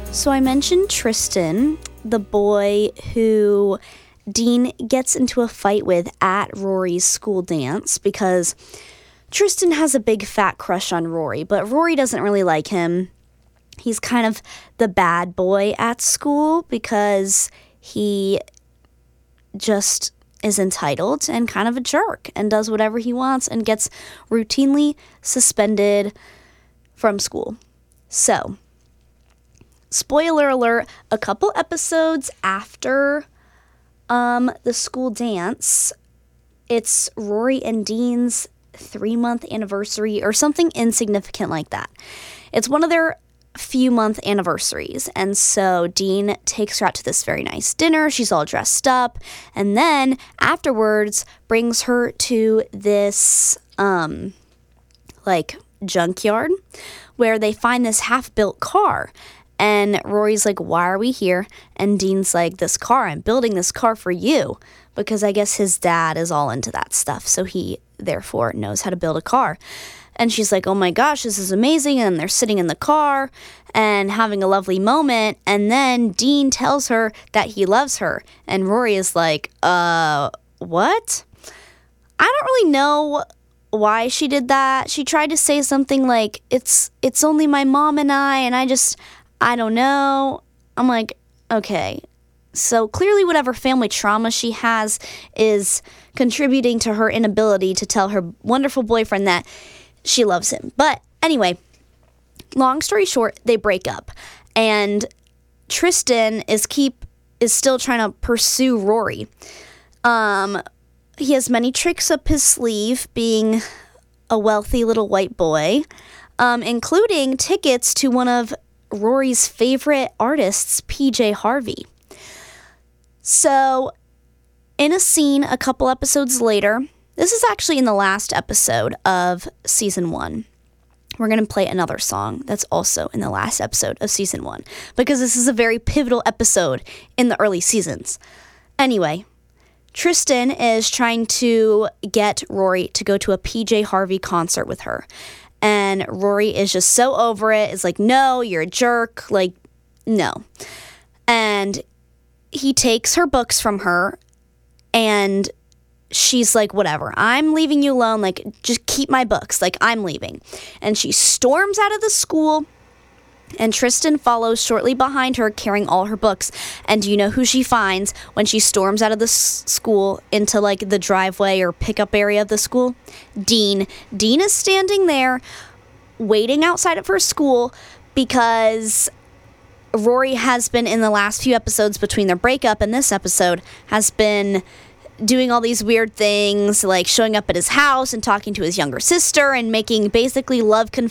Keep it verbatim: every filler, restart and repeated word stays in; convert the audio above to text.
So I mentioned Tristan, the boy who Dean gets into a fight with at Rory's school dance because Tristan has a big fat crush on Rory, but Rory doesn't really like him. He's kind of the bad boy at school because he just is entitled and kind of a jerk and does whatever he wants and gets routinely suspended from school. So, spoiler alert, a couple episodes after um, the school dance, it's Rory and Dean's three-month anniversary or something insignificant like that. It's one of their few-month anniversaries, and so Dean takes her out to this very nice dinner. She's all dressed up, and then afterwards brings her to this, um, like, junkyard where they find this half-built car. And Rory's like, why are we here? And Dean's like, this car, I'm building this car for you. Because I guess his dad is all into that stuff. So he, therefore, knows how to build a car. And she's like, oh my gosh, this is amazing. And they're sitting in the car and having a lovely moment. And then Dean tells her that he loves her. And Rory is like, uh, what? I don't really know why she did that. She tried to say something like, it's it's only my mom and I, and I just... I don't know. I'm like, okay. So clearly whatever family trauma she has is contributing to her inability to tell her wonderful boyfriend that she loves him. But anyway, long story short, they break up. And Tristan is keep is still trying to pursue Rory. Um, he has many tricks up his sleeve, being a wealthy little white boy, um, including tickets to one of Rory's favorite artists, P J Harvey. So, in a scene a couple episodes later, this is actually in the last episode of season one. We're going to play another song that's also in the last episode of season one, because this is a very pivotal episode in the early seasons. Anyway, Tristan is trying to get Rory to go to a P J Harvey concert with her. And Rory is just so over it. It's like, no, you're a jerk. Like, no. And he takes her books from her, and she's like, whatever, I'm leaving you alone. Like, just keep my books. Like, I'm leaving. And she storms out of the school, and Tristan follows shortly behind her carrying all her books. And do you know who she finds when she storms out of the s- school into, like, the driveway or pickup area of the school? Dean. Dean is standing there waiting outside of her school because Rory has been, in the last few episodes between their breakup and this episode, has been doing all these weird things, like showing up at his house and talking to his younger sister and making basically love confessions